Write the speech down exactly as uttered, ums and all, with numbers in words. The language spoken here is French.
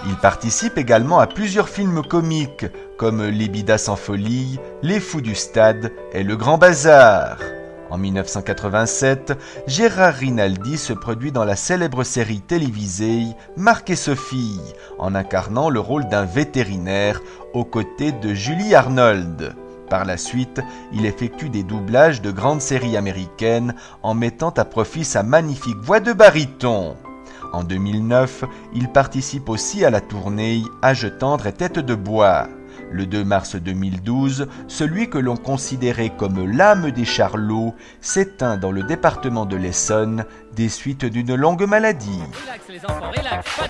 Il participe également à plusieurs films comiques, comme Les Bidas en folie, Les Fous du Stade et Le Grand Bazar. En mille neuf cent quatre-vingt-sept, Gérard Rinaldi se produit dans la célèbre série télévisée Marc et Sophie, en incarnant le rôle d'un vétérinaire aux côtés de Julie Arnold. Par la suite, il effectue des doublages de grandes séries américaines en mettant à profit sa magnifique voix de baryton. En deux mille neuf, il participe aussi à la tournée Âge tendre et tête de bois. Le deux mars deux mille douze, celui que l'on considérait comme l'âme des Charlots s'éteint dans le département de l'Essonne des suites d'une longue maladie. Relax les enfants, relax.